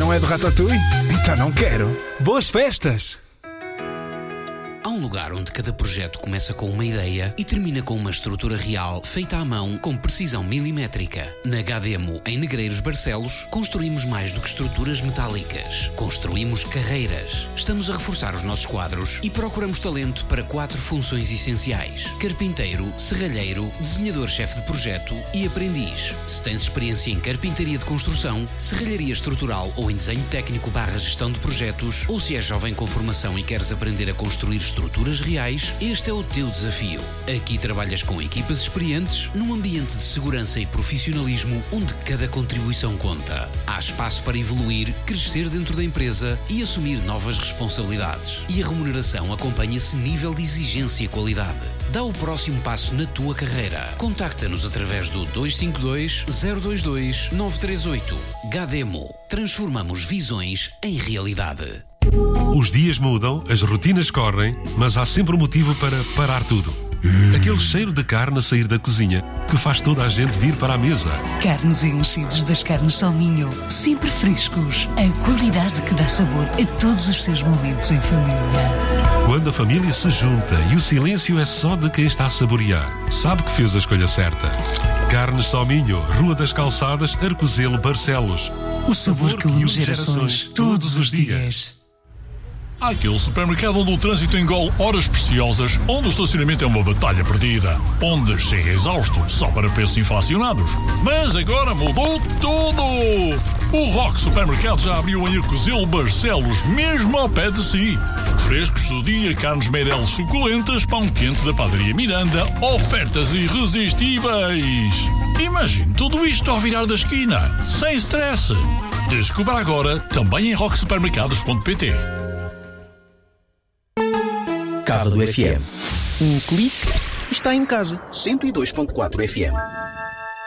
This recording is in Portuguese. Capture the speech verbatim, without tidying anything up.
Não é do Ratatouille? Então não quero. Boas festas! Há um lugar onde cada projeto começa com uma ideia e termina com uma estrutura real feita à mão com precisão milimétrica. Na Gademo, em Negreiros Barcelos, construímos mais do que estruturas metálicas. Construímos carreiras. Estamos a reforçar os nossos quadros e procuramos talento para quatro funções essenciais: carpinteiro, serralheiro, desenhador-chefe de projeto e aprendiz. Se tens experiência em carpintaria de construção, serralharia estrutural ou em desenho técnico barra gestão de projetos, ou se és jovem com formação e queres aprender a construir estruturas reais, este é o teu desafio. Aqui trabalhas com equipas experientes, num ambiente de segurança e profissionalismo onde cada contribuição conta. Há espaço para evoluir, crescer dentro da empresa e assumir novas responsabilidades. E a remuneração acompanha esse nível de exigência e qualidade. Dá o próximo passo na tua carreira. Contacta-nos através do dois cinco dois, zero dois dois, nove três oito. Gademo. Transformamos visões em realidade. Os dias mudam, as rotinas correm, mas há sempre um motivo para parar tudo. Hum. Aquele cheiro de carne a sair da cozinha que faz toda a gente vir para a mesa. Carnes e enchidos das carnes Salminho, sempre frescos. A qualidade que dá sabor a todos os seus momentos em família. Quando a família se junta e o silêncio é só de quem está a saborear, sabe que fez a escolha certa. Carnes Salminho, Rua das Calçadas, Arcozelo, Barcelos. O sabor, sabor que une gerações todos os dias. Há aquele supermercado onde o trânsito engole horas preciosas, onde o estacionamento é uma batalha perdida, onde chega exausto só para preços inflacionados. Mas agora mudou tudo! O Rock Supermercado já abriu em Arcozelo, Barcelos, mesmo ao pé de si. Frescos do dia, carnes Meireles suculentas, pão quente da Padaria Miranda, ofertas irresistíveis. Imagine tudo isto ao virar da esquina, sem stress. Descubra agora, também em rock supermercados ponto pt. Cava do F M. Um clique e está em casa. cento e dois ponto quatro F M.